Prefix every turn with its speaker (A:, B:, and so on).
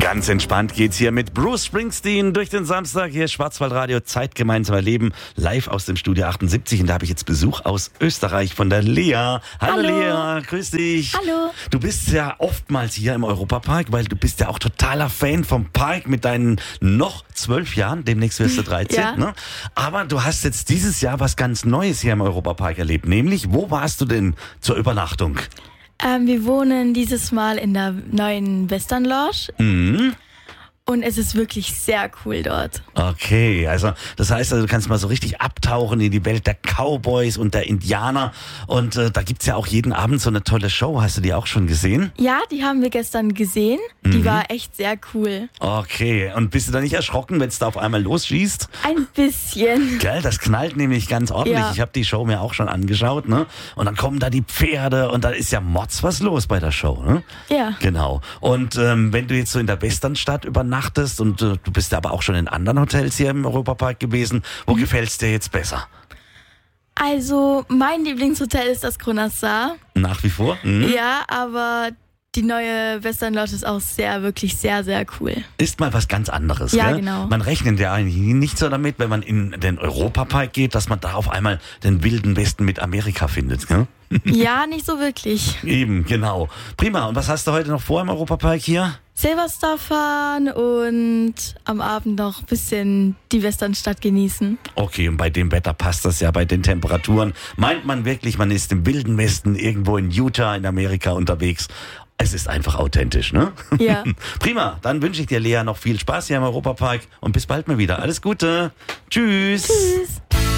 A: Ganz entspannt geht's hier mit Bruce Springsteen durch den Samstag. Hier Schwarzwaldradio, Zeit gemeinsam erleben, live aus dem Studio 78. Und da habe ich jetzt Besuch aus Österreich von der Lea. Hallo Lea, grüß dich.
B: Hallo.
A: Du bist ja oftmals hier im Europapark, weil du bist ja auch totaler Fan vom Park mit deinen noch 12 Jahren. Demnächst wirst du 13.
B: Ja.
A: Ne? Aber du hast jetzt dieses Jahr was ganz Neues hier im Europapark erlebt. Nämlich, wo warst du denn zur Übernachtung?
B: Wir wohnen dieses Mal in der neuen Western Lodge.
A: Mhm.
B: Und es ist wirklich sehr cool dort.
A: Okay, also das heißt, du kannst mal so richtig abtauchen in die Welt der Cowboys und der Indianer. Und da gibt's ja auch jeden Abend so eine tolle Show. Hast du die auch schon gesehen?
B: Ja, die haben wir gestern gesehen. Die war echt sehr cool.
A: Okay, und bist du da nicht erschrocken, wenn es da auf einmal losschießt?
B: Ein bisschen.
A: Gell, das knallt nämlich ganz ordentlich.
B: Ja.
A: Ich habe die Show mir auch schon angeschaut, ne? Und dann kommen da die Pferde und da ist ja Mods was los bei der Show, ne?
B: Ja.
A: Genau. Und wenn du jetzt so in der Westernstadt übernachtest und du bist ja aber auch schon in anderen Hotels hier im Europapark gewesen, wo gefällt's dir jetzt besser?
B: Also, mein Lieblingshotel ist das Kronasar.
A: Nach wie vor? Mhm.
B: Ja, aber die neue Western Lodge ist auch wirklich sehr, sehr cool.
A: Ist mal was ganz anderes,
B: Ja,
A: gell?
B: genau.
A: Man rechnet ja eigentlich nicht so damit, wenn man in den Europapark geht, dass man da auf einmal den wilden Westen mit Amerika findet, gell?
B: Ja, nicht so wirklich.
A: Eben, genau. Prima. Und was hast du heute noch vor im Europapark hier?
B: Silverstar fahren und am Abend noch ein bisschen die Westernstadt genießen.
A: Okay, und bei dem Wetter passt das ja, bei den Temperaturen. Meint man wirklich, man ist im wilden Westen irgendwo in Utah in Amerika unterwegs? Es ist einfach authentisch, ne?
B: Ja.
A: Prima. Dann wünsche ich dir, Lea, noch viel Spaß hier im Europapark und bis bald mal wieder. Alles Gute. Tschüss.
B: Tschüss.